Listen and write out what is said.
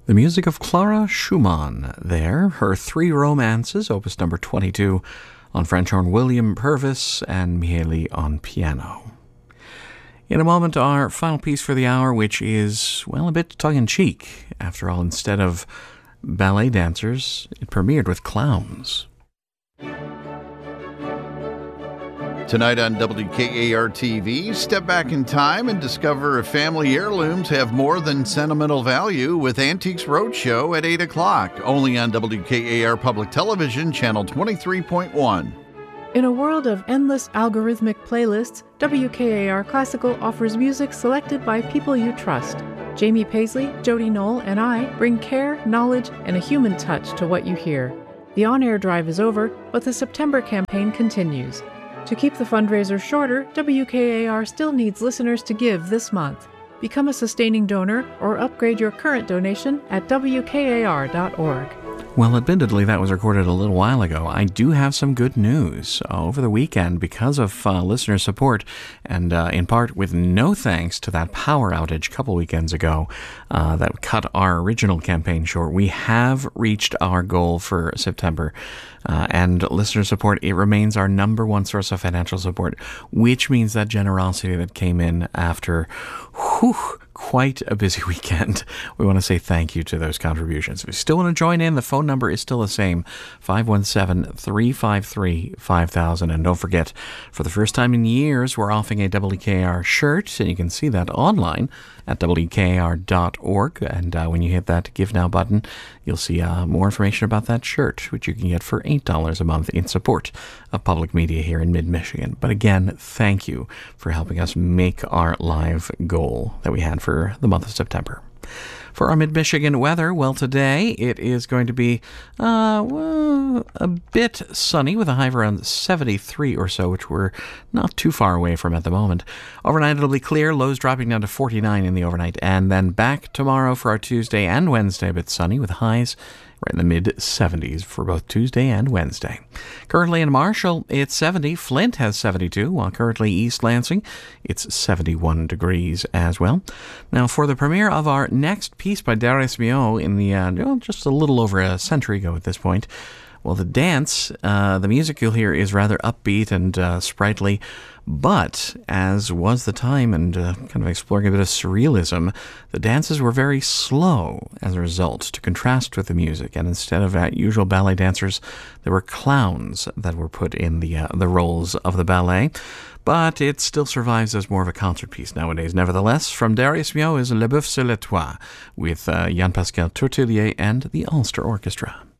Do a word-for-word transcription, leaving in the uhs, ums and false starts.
The music of Clara Schumann there, her three romances, opus number twenty-two, on French horn William Purvis and Mihaly on piano. In a moment, our final piece for the hour, which is, well, a bit tongue-in-cheek. After all, instead of ballet dancers, it premiered with clowns. Tonight on W K A R T V, step back in time and discover if family heirlooms have more than sentimental value with Antiques Roadshow at eight o'clock, only on W K A R Public Television, Channel twenty-three point one. In a world of endless algorithmic playlists, W K A R Classical offers music selected by people you trust. Jamie Paisley, Jody Knoll, and I bring care, knowledge, and a human touch to what you hear. The on-air drive is over, but the September campaign continues. To keep the fundraiser shorter, W K A R still needs listeners to give this month. Become a sustaining donor or upgrade your current donation at W K A R dot org. Well, admittedly, that was recorded a little while ago. I do have some good news. Uh, over the weekend, because of uh, listener support, and uh, in part with no thanks to that power outage a couple weekends ago uh, that cut our original campaign short, we have reached our goal for September. Uh, and listener support, it remains our number one source of financial support, which means that generosity that came in after whew, quite a busy weekend. We want to say thank you to those contributions. If you still want to join in, the phone number is still the same, five one seven, three five three, five thousand. And don't forget, for the first time in years, we're offering a W K A R shirt, and you can see that online at W K A R dot org. And uh, when you hit that Give Now button, you'll see uh, more information about that shirt, which you can get for eight dollars a month in support of public media here in mid-Michigan. But again, thank you for helping us make our live goal that we had for the month of September. For our mid-Michigan weather, well, today it is going to be uh, well, a bit sunny with a high of around seventy-three or so, which we're not too far away from at the moment. Overnight it'll be clear, lows dropping down to forty-nine in the overnight, and then back tomorrow for our Tuesday and Wednesday, a bit sunny with highs right in the mid-seventies for both Tuesday and Wednesday. Currently in Marshall, it's seventy. Flint has seventy-two, while currently East Lansing, it's seventy-one degrees as well. Now, for the premiere of our next piece by Darius Milhaud in the, uh, well, just a little over a century ago at this point, well, the dance, uh, the music you'll hear is rather upbeat and uh, sprightly, but as was the time and uh, kind of exploring a bit of surrealism, the dances were very slow as a result to contrast with the music. And instead of uh, usual ballet dancers, there were clowns that were put in the uh, the roles of the ballet. But it still survives as more of a concert piece nowadays. Nevertheless, from Darius Milhaud is Le Boeuf sur le Toit with uh, Jean-Pascal Tourtellier and the Ulster Orchestra.